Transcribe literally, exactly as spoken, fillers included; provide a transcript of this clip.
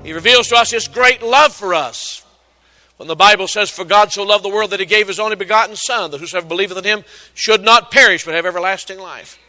He reveals to us His great love for us. When the Bible says, "For God so loved the world that He gave His only begotten Son, that whosoever believeth in Him should not perish but have everlasting life."